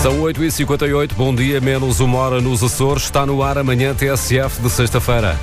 São 8h58, bom dia, menos uma hora nos Açores. Está no ar amanhã TSF de sexta-feira.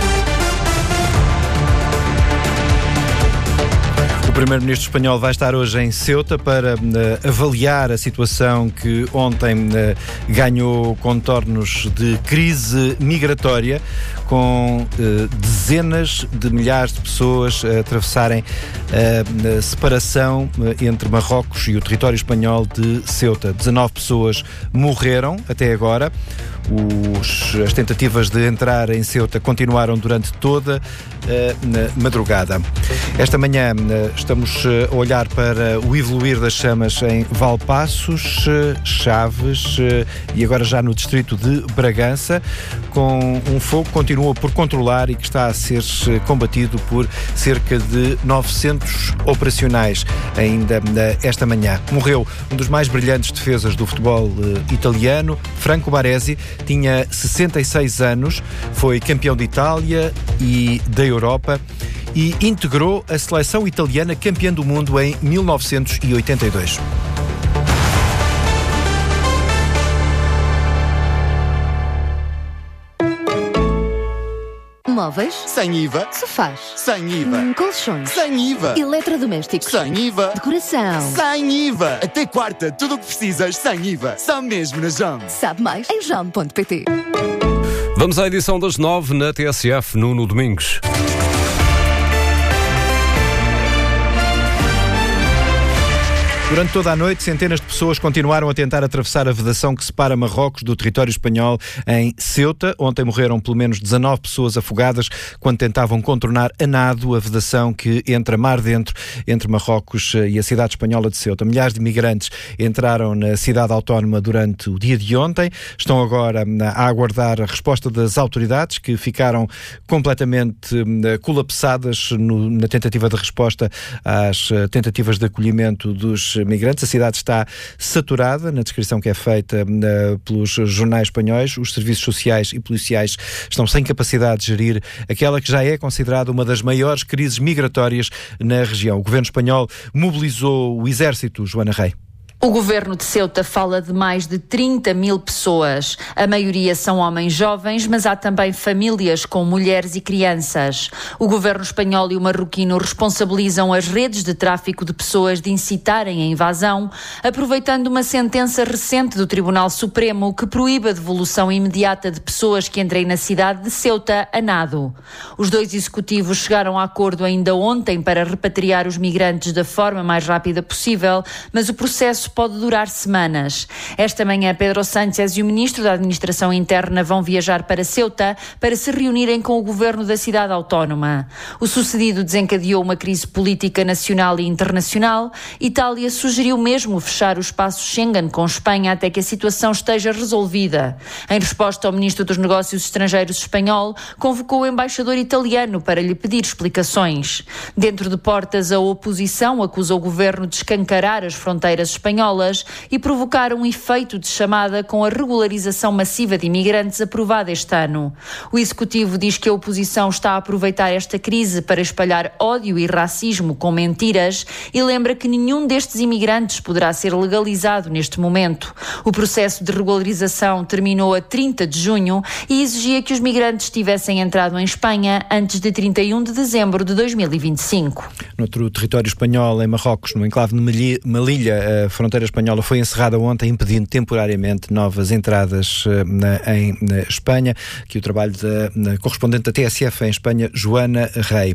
O Primeiro-Ministro espanhol vai estar hoje em Ceuta para avaliar a situação que ontem ganhou contornos de crise migratória, com dezenas de milhares de pessoas a atravessarem a separação entre Marrocos e o território espanhol de Ceuta. 19 pessoas morreram até agora. As tentativas de entrar em Ceuta continuaram durante toda a madrugada. Esta manhã estamos a olhar para o evoluir das chamas em Valpaços, Chaves e agora já no distrito de Bragança, com um fogo que continua por controlar e que está a ser combatido por cerca de 900 operacionais ainda esta manhã. Morreu um dos mais brilhantes defesas do futebol italiano, Franco Baresi. Tinha 66 anos, foi campeão de Itália e da Europa e integrou a seleção italiana campeã do mundo em 1982. Móveis? Sem IVA. Sofás? Sem IVA. Colchões? Sem IVA. Eletrodomésticos? Sem IVA. Decoração? Sem IVA. Até quarta, tudo o que precisas sem IVA. Só mesmo na JOM. Sabe mais em JOM.pt. Vamos à edição das 9 na TSF, Nuno Domingos. Durante toda a noite, centenas de pessoas continuaram a tentar atravessar a vedação que separa Marrocos do território espanhol em Ceuta. Ontem morreram pelo menos 19 pessoas afogadas quando tentavam contornar a nado a vedação que entra mar dentro entre Marrocos e a cidade espanhola de Ceuta. Milhares de imigrantes entraram na cidade autónoma durante o dia de ontem. Estão agora a aguardar a resposta das autoridades, que ficaram completamente colapsadas na tentativa de resposta às tentativas de acolhimento dos migrantes. A cidade está saturada, na descrição que é feita pelos jornais espanhóis. Os serviços sociais e policiais estão sem capacidade de gerir aquela que já é considerada uma das maiores crises migratórias na região. O governo espanhol mobilizou o exército, Joana Rei. O governo de Ceuta fala de mais de 30 mil pessoas. A maioria são homens jovens, mas há também famílias com mulheres e crianças. O governo espanhol e o marroquino responsabilizam as redes de tráfico de pessoas de incitarem a invasão, aproveitando uma sentença recente do Tribunal Supremo que proíbe a devolução imediata de pessoas que entrem na cidade de Ceuta a nado. Os dois executivos chegaram a acordo ainda ontem para repatriar os migrantes da forma mais rápida possível, mas o processo pode durar semanas. Esta manhã, Pedro Sánchez e o Ministro da Administração Interna vão viajar para Ceuta para se reunirem com o governo da cidade autónoma. O sucedido desencadeou uma crise política nacional e internacional. Itália sugeriu mesmo fechar o espaço Schengen com Espanha até que a situação esteja resolvida. Em resposta, o Ministro dos Negócios Estrangeiros espanhol convocou o embaixador italiano para lhe pedir explicações. Dentro de portas, a oposição acusa o governo de escancarar as fronteiras espanholas e provocar um efeito de chamada com a regularização massiva de imigrantes aprovada este ano. O Executivo diz que a oposição está a aproveitar esta crise para espalhar ódio e racismo com mentiras e lembra que nenhum destes imigrantes poderá ser legalizado neste momento. O processo de regularização terminou a 30 de junho e exigia que os migrantes tivessem entrado em Espanha antes de 31 de dezembro de 2025. Noutro território espanhol, em Marrocos, no enclave de Melilla, a fronteira espanhola foi encerrada ontem, impedindo temporariamente novas entradas em Espanha. Aqui o trabalho da correspondente da TSF em Espanha, Joana Rei.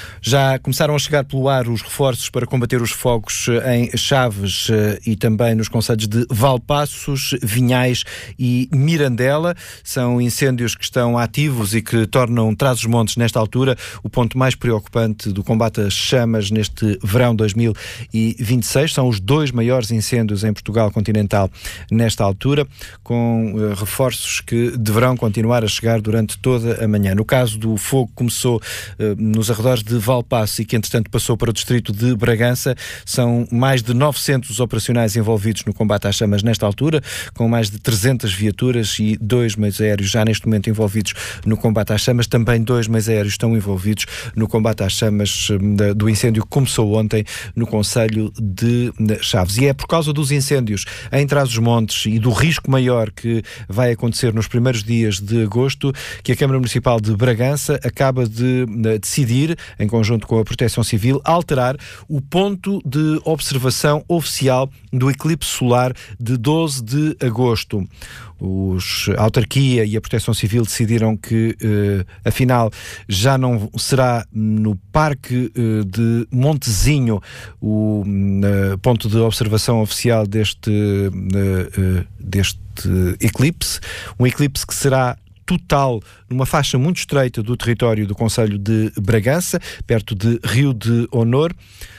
Já começaram a chegar pelo ar os reforços para combater os fogos em Chaves e também nos concelhos de Valpaços, Vinhais e Mirandela. São incêndios que estão ativos e que tornam Trás-os-Montes, nesta altura, o ponto mais preocupante do combate às chamas neste verão 2026. São os dois maiores incêndios em Portugal continental nesta altura, com reforços que deverão continuar a chegar durante toda a manhã. No caso do fogo, começou nos arredores de Valpaços e que, entretanto, passou para o distrito de Bragança. São mais de 900 operacionais envolvidos no combate às chamas nesta altura, com mais de 300 viaturas e 2 meios aéreos já neste momento envolvidos no combate às chamas. Também 2 meios aéreos estão envolvidos no combate às chamas do incêndio que começou ontem no concelho de Chaves. E é por causa dos incêndios em Trás-os-Montes e do risco maior que vai acontecer nos primeiros dias de agosto, que a Câmara Municipal de Bragança acaba de decidir, em conjunto com a Proteção Civil, alterar o ponto de observação oficial do eclipse solar de 12 de agosto. A autarquia e a Proteção Civil decidiram que, afinal, já não será no Parque de Montezinho o ponto de observação oficial deste eclipse, um eclipse que será total numa faixa muito estreita do território do concelho de Bragança, perto de Rio de Honor.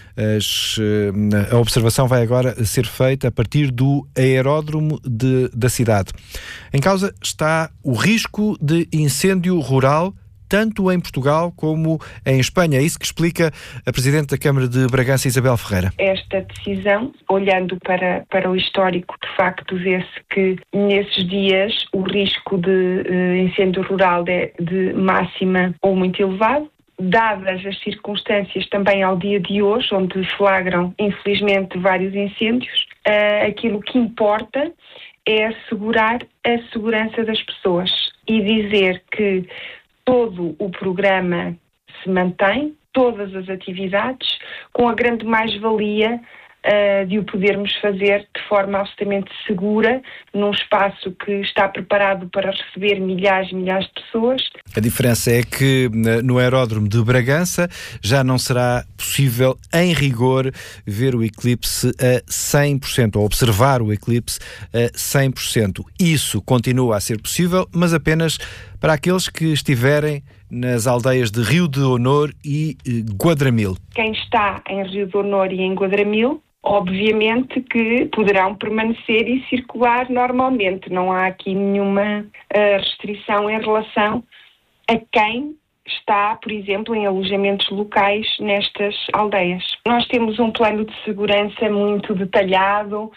A observação vai agora ser feita a partir do aeródromo da cidade. Em causa está o risco de incêndio rural, tanto em Portugal como em Espanha. É isso que explica a Presidente da Câmara de Bragança, Isabel Ferreira. Esta decisão, olhando para o histórico, de facto vê-se que nesses dias o risco de incêndio rural é de máxima ou muito elevado. Dadas as circunstâncias também ao dia de hoje, onde flagram, infelizmente, vários incêndios, aquilo que importa é assegurar a segurança das pessoas e dizer que todo o programa se mantém, todas as atividades, com a grande mais-valia de o podermos fazer de forma absolutamente segura, num espaço que está preparado para receber milhares e milhares de pessoas. A diferença é que no aeródromo de Bragança já não será possível, em rigor, ver o eclipse a 100%, ou observar o eclipse a 100%. Isso continua a ser possível, mas apenas para aqueles que estiverem nas aldeias de Rio de Honor e Guadramil. Quem está em Rio de Honor e em Guadramil, obviamente que poderão permanecer e circular normalmente. Não há aqui nenhuma restrição em relação a quem está, por exemplo, em alojamentos locais nestas aldeias. Nós temos um plano de segurança muito detalhado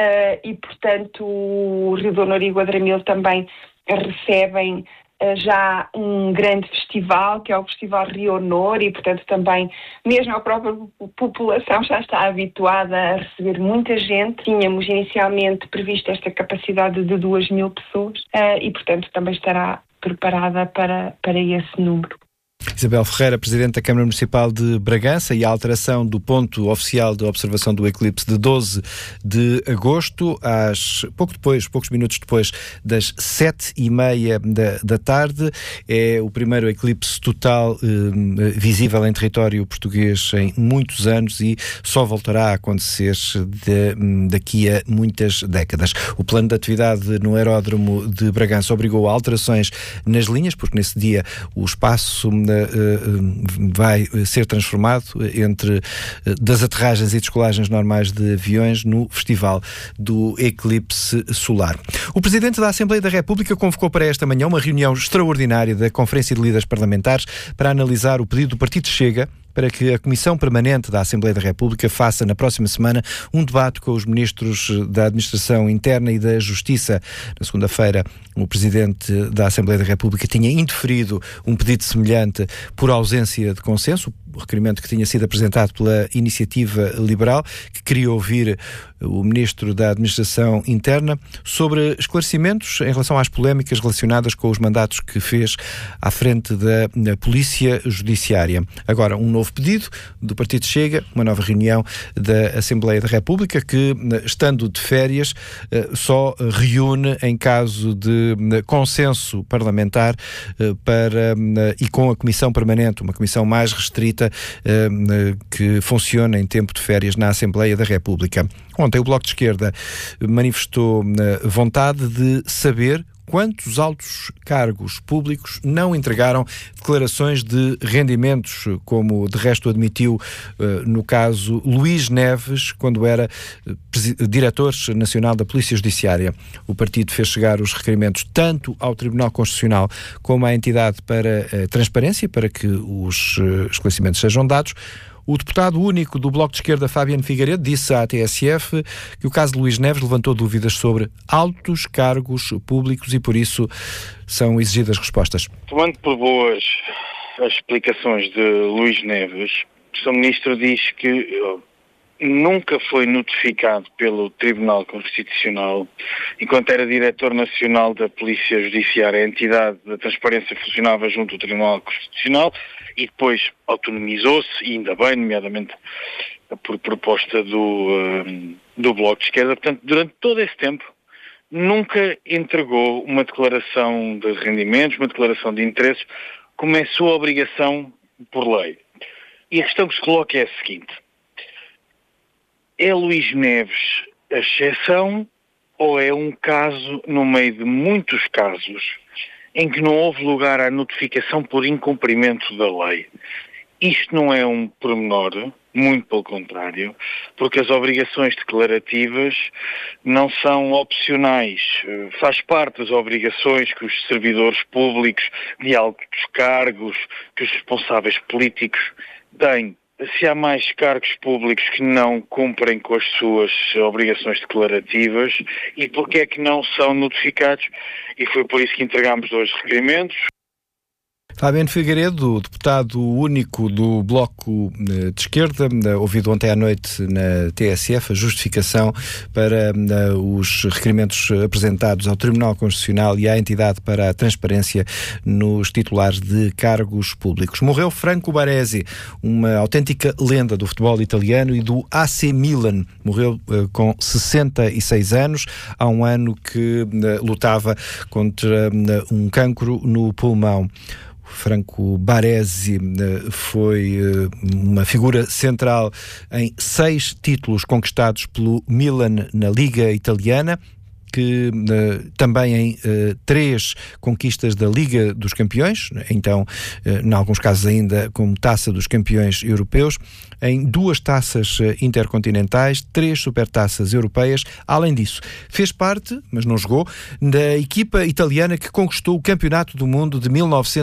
e, portanto, o Rio de Honor e Guadramil também recebem já um grande festival, que é o Festival Rio Honor, e, portanto, também, mesmo a própria população já está habituada a receber muita gente. Tínhamos inicialmente previsto esta capacidade de 2.000 pessoas e, portanto, também estará preparada para esse número. Isabel Ferreira, Presidente da Câmara Municipal de Bragança, e a alteração do ponto oficial de observação do eclipse de 12 de agosto, poucos minutos depois das 7h30 da tarde. É o primeiro eclipse total visível em território português em muitos anos e só voltará a acontecer daqui a muitas décadas. O plano de atividade no aeródromo de Bragança obrigou a alterações nas linhas, porque nesse dia o espaço vai ser transformado das aterragens e descolagens normais de aviões no Festival do Eclipse Solar. O Presidente da Assembleia da República convocou para esta manhã uma reunião extraordinária da Conferência de Líderes Parlamentares para analisar o pedido do Partido Chega para que a Comissão Permanente da Assembleia da República faça na próxima semana um debate com os ministros da Administração Interna e da Justiça. Na segunda-feira, o Presidente da Assembleia da República tinha indeferido um pedido semelhante por ausência de consenso, o requerimento que tinha sido apresentado pela Iniciativa Liberal, que queria ouvir o Ministro da Administração Interna sobre esclarecimentos em relação às polémicas relacionadas com os mandatos que fez à frente da Polícia Judiciária. Agora, um novo pedido do Partido Chega, uma nova reunião da Assembleia da República, que, estando de férias, só reúne em caso de consenso parlamentar e com a Comissão Permanente, uma comissão mais restrita que funciona em tempo de férias na Assembleia da República. Ontem o Bloco de Esquerda manifestou vontade de saber quantos altos cargos públicos não entregaram declarações de rendimentos, como de resto admitiu no caso Luís Neves, quando era diretor nacional da Polícia Judiciária. O partido fez chegar os requerimentos tanto ao Tribunal Constitucional como à entidade para a transparência, para que os esclarecimentos sejam dados. O deputado único do Bloco de Esquerda, Fabiano Figueiredo, disse à TSF que o caso de Luís Neves levantou dúvidas sobre altos cargos públicos e, por isso, são exigidas respostas. Tomando por boas as explicações de Luís Neves, o Sr. Ministro diz que nunca foi notificado pelo Tribunal Constitucional, enquanto era diretor nacional da Polícia Judiciária, a entidade da transparência funcionava junto ao Tribunal Constitucional e depois autonomizou-se, e ainda bem, nomeadamente por proposta do Bloco de Esquerda. Portanto, durante todo esse tempo, nunca entregou uma declaração de rendimentos, uma declaração de interesses, como é sua obrigação por lei. E a questão que se coloca é a seguinte: é Luís Neves a exceção ou é um caso no meio de muitos casos em que não houve lugar à notificação por incumprimento da lei? Isto não é um pormenor, muito pelo contrário, porque as obrigações declarativas não são opcionais. Faz parte das obrigações que os servidores públicos de altos cargos, que os responsáveis políticos têm. Se há mais cargos públicos que não cumprem com as suas obrigações declarativas, e porque é que não são notificados? E foi por isso que entregámos 2 requerimentos. Fabiano Figueiredo, deputado único do Bloco de Esquerda, ouvido ontem à noite na TSF, a justificação para os requerimentos apresentados ao Tribunal Constitucional e à entidade para a transparência nos titulares de cargos públicos. Morreu Franco Baresi, uma autêntica lenda do futebol italiano e do AC Milan. Morreu com 66 anos, há um ano que lutava contra um cancro no pulmão. Franco Baresi foi uma figura central em 6 títulos conquistados pelo Milan na Liga Italiana, que também em 3 conquistas da Liga dos Campeões, então, em alguns casos ainda como Taça dos Campeões Europeus, em 2 taças intercontinentais, 3 supertaças europeias. Além disso, fez parte, mas não jogou, da equipa italiana que conquistou o Campeonato do Mundo de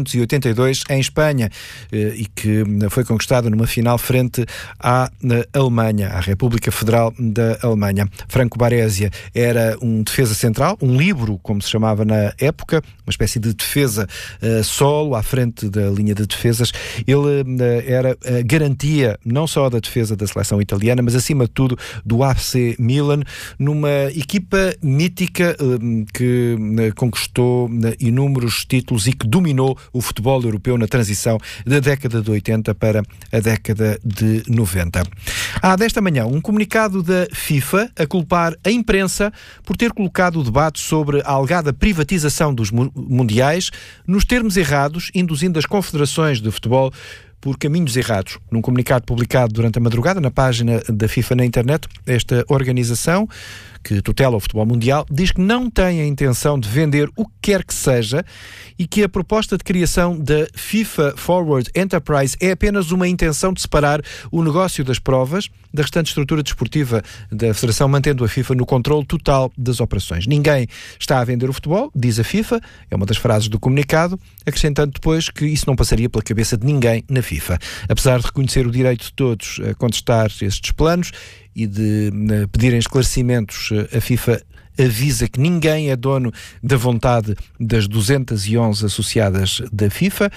1982 em Espanha e que foi conquistada numa final frente à Alemanha, à República Federal da Alemanha. Franco Baresi era um defesa central, um líbero, como se chamava na época, uma espécie de defesa solo, à frente da linha de defesas. Ele era a garantia não só da defesa da seleção italiana, mas acima de tudo do AC Milan, numa equipa mítica que conquistou inúmeros títulos e que dominou o futebol europeu na transição da década de 80 para a década de 90. Há desta manhã um comunicado da FIFA a culpar a imprensa por ter colocado o debate sobre a alegada privatização dos mundiais nos termos errados, induzindo as confederações de futebol por caminhos errados. Num comunicado publicado durante a madrugada na página da FIFA na internet, esta organização, que tutela o futebol mundial, diz que não tem a intenção de vender o que quer que seja e que a proposta de criação da FIFA Forward Enterprise é apenas uma intenção de separar o negócio das provas da restante estrutura desportiva da Federação, mantendo a FIFA no controle total das operações. Ninguém está a vender o futebol, diz a FIFA, é uma das frases do comunicado, acrescentando depois que isso não passaria pela cabeça de ninguém na FIFA. Apesar de reconhecer o direito de todos a contestar estes planos e de pedirem esclarecimentos, a FIFA avisa que ninguém é dono da vontade das 211 associadas da FIFA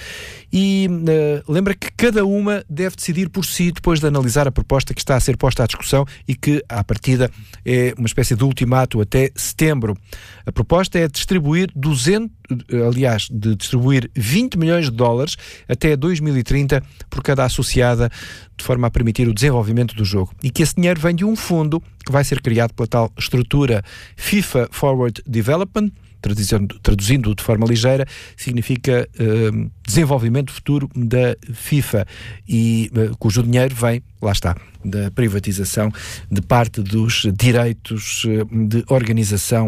e lembra que cada uma deve decidir por si depois de analisar a proposta que está a ser posta à discussão e que, à partida, é uma espécie de ultimato até setembro. A proposta é distribuir distribuir 20 milhões de dólares até 2030 por cada associada, de forma a permitir o desenvolvimento do jogo. E que esse dinheiro vem de um fundo que vai ser criado pela tal estrutura FIFA Forward Development, traduzindo de forma ligeira, significa desenvolvimento futuro da FIFA e cujo dinheiro vem, lá está, da privatização de parte dos direitos de organização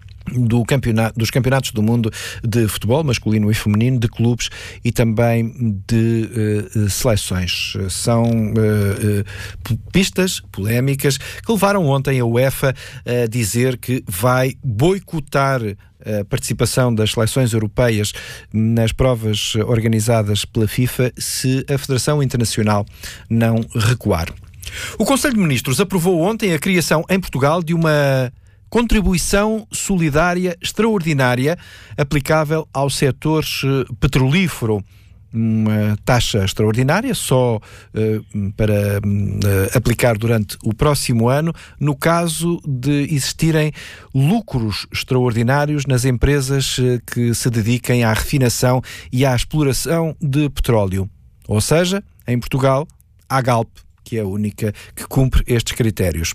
dos campeonatos do mundo de futebol masculino e feminino, de clubes e também de seleções. São pistas polémicas que levaram ontem a UEFA a dizer que vai boicotar a participação das seleções europeias nas provas organizadas pela FIFA se a Federação Internacional não recuar. O Conselho de Ministros aprovou ontem a criação em Portugal de uma contribuição solidária extraordinária aplicável ao setor petrolífero. uma taxa extraordinária só para aplicar durante o próximo ano, no caso de existirem lucros extraordinários nas empresas que se dediquem à refinação e à exploração de petróleo. Ou seja, em Portugal, a Galp, que é a única que cumpre estes critérios.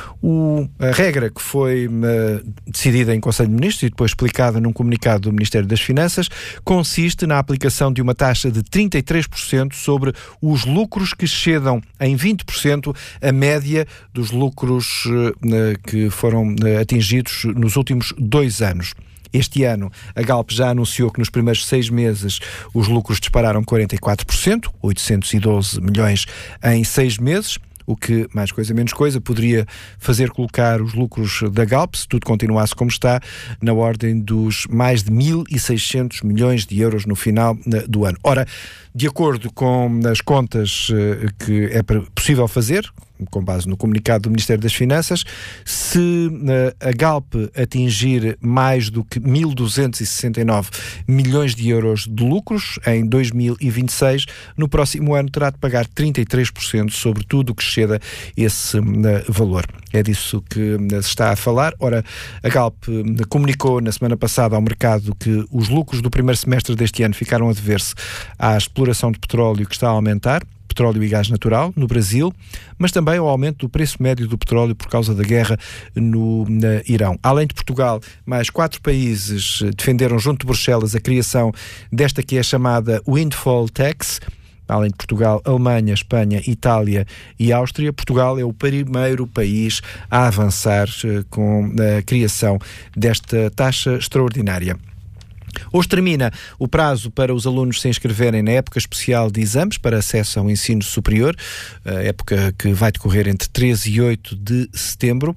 A regra que foi decidida em Conselho de Ministros e depois explicada num comunicado do Ministério das Finanças consiste na aplicação de uma taxa de 33% sobre os lucros que excedam em 20% a média dos lucros que foram atingidos nos últimos 2 anos. Este ano, a Galp já anunciou que nos primeiros 6 meses os lucros dispararam 44%, 812 milhões em 6 meses, o que, mais coisa menos coisa, poderia fazer colocar os lucros da Galp, se tudo continuasse como está, na ordem dos mais de 1.600 milhões de euros no final do ano. Ora, de acordo com as contas que é possível fazer, com base no comunicado do Ministério das Finanças, se a Galp atingir mais do que 1.269 milhões de euros de lucros em 2026, no próximo ano terá de pagar 33% sobre tudo o que exceda esse valor. É disso que se está a falar. Ora, a Galp comunicou na semana passada ao mercado que os lucros do primeiro semestre deste ano ficaram a dever-se à exploração de petróleo, que está a aumentar, petróleo e gás natural no Brasil, mas também ao aumento do preço médio do petróleo por causa da guerra no Irão. Além de Portugal, mais 4 países defenderam junto de Bruxelas a criação desta que é chamada Windfall Tax. Além de Portugal, Alemanha, Espanha, Itália e Áustria, Portugal é o primeiro país a avançar com a criação desta taxa extraordinária. Hoje termina o prazo para os alunos se inscreverem na época especial de exames para acesso ao ensino superior, a época que vai decorrer entre 13 e 8 de setembro.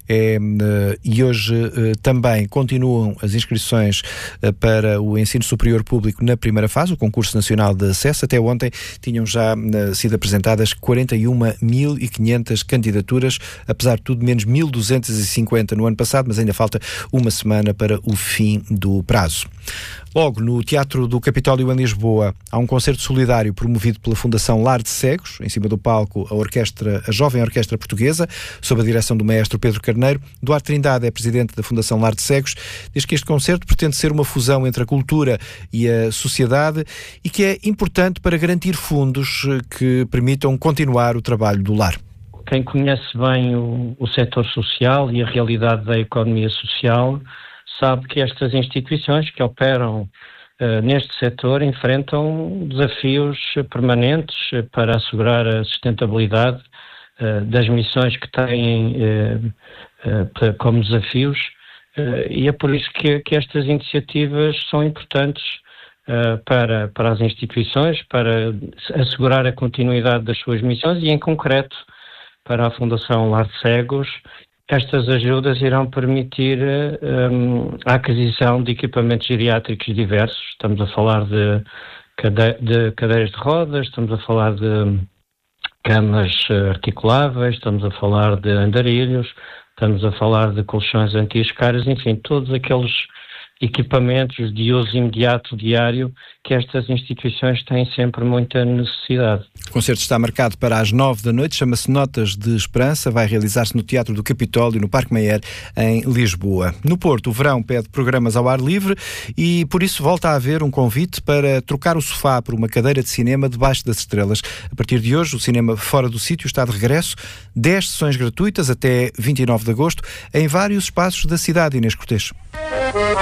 E hoje também continuam as inscrições para o ensino superior público na primeira fase, o concurso nacional de acesso. Até ontem tinham já sido apresentadas 41.500 candidaturas, apesar de tudo menos 1.250 no ano passado, mas ainda falta uma semana para o fim do prazo. Logo, no Teatro do Capitólio em Lisboa, há um concerto solidário promovido pela Fundação Lar de Cegos. Em cima do palco, a Jovem Orquestra Portuguesa, sob a direção do maestro Pedro Carneiro. Duarte Trindade é presidente da Fundação Lar de Cegos. Diz que este concerto pretende ser uma fusão entre a cultura e a sociedade e que é importante para garantir fundos que permitam continuar o trabalho do lar. Quem conhece bem o setor social e a realidade da economia social sabe que estas instituições que operam neste setor enfrentam desafios permanentes para assegurar a sustentabilidade das missões que têm como desafios, e é por isso que estas iniciativas são importantes para as instituições, para assegurar a continuidade das suas missões e, em concreto, para a Fundação Lar de Cegos. Estas ajudas irão permitir a aquisição de equipamentos geriátricos diversos. Estamos a falar de cadeiras de rodas, estamos a falar de camas articuláveis, estamos a falar de andarilhos, estamos a falar de colchões anti-escaras, enfim, todos aqueles equipamentos de uso imediato, diário, que estas instituições têm sempre muita necessidade. O concerto está marcado para as 9 da noite, chama-se Notas de Esperança, vai realizar-se no Teatro do Capitólio, no Parque Mayer, em Lisboa. No Porto, o verão pede programas ao ar livre e, por isso, volta a haver um convite para trocar o sofá por uma cadeira de cinema debaixo das estrelas. A partir de hoje, o cinema Fora do Sítio está de regresso, 10 sessões gratuitas até 29 de agosto, em vários espaços da cidade. Inês Cortês.